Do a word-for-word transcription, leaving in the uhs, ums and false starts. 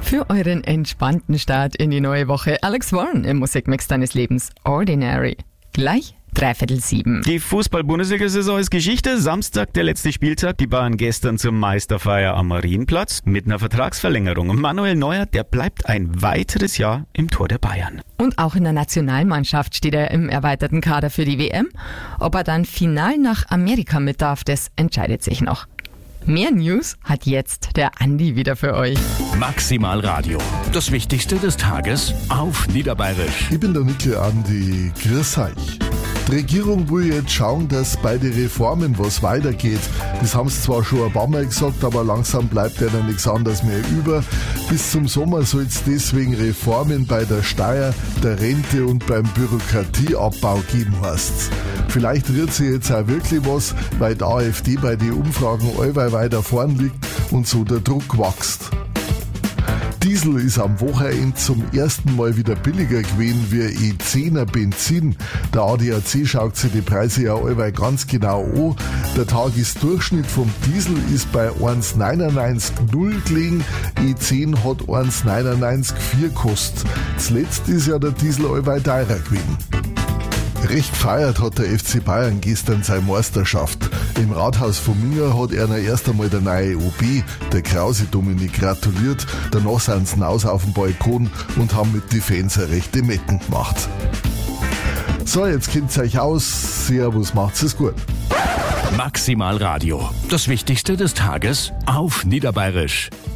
Für euren entspannten Start in die neue Woche Alex Warren im Musikmix deines Lebens Ordinary. Gleich dreiviertel sieben. Die Fußball-Bundesliga-Saison ist Geschichte. Samstag der letzte Spieltag. Die Bayern gestern zur Meisterfeier am Marienplatz mit einer Vertragsverlängerung. Manuel Neuer, der bleibt ein weiteres Jahr im Tor der Bayern. Und auch in der Nationalmannschaft steht er im erweiterten Kader für die W M. Ob er dann final nach Amerika mit darf, das entscheidet sich noch. Mehr News hat jetzt der Andi wieder für euch. Maximal Radio. Das Wichtigste des Tages auf Niederbayerisch. Ich bin der Nickel Andi. Grüß euch. Die Regierung will jetzt schauen, dass bei den Reformen was weitergeht. Das haben sie zwar schon ein paar Mal gesagt, aber langsam bleibt ja nichts anderes mehr über. Bis zum Sommer soll es deswegen Reformen bei der Steuer, der Rente und beim Bürokratieabbau geben, heißt's. Vielleicht rührt sich jetzt auch wirklich was, weil die AfD bei den Umfragen allweil weiter vorn liegt und so der Druck wächst. Diesel ist am Wochenende zum ersten Mal wieder billiger gewesen wie E zehner Benzin. Der A D A C schaut sich die Preise ja allweil ganz genau an. Der Tagesdurchschnitt vom Diesel ist bei eins Komma neunundneunzig null gelegen, E zehn hat eins Komma neunundneunzig vier gekostet. Zuletzt ist ja der Diesel allweil teurer gewesen. Recht gefeiert hat der F C Bayern gestern seine Meisterschaft. Im Rathaus von Minga hat er erst einmal der neue O B, der Krause Dominik, gratuliert. Danach sind sie hinaus auf dem Balkon und haben mit den Fans eine rechte Metten gemacht. So, jetzt kennt ihr euch aus. Servus, macht's es gut. Maximal Radio. Das Wichtigste des Tages auf Niederbayerisch.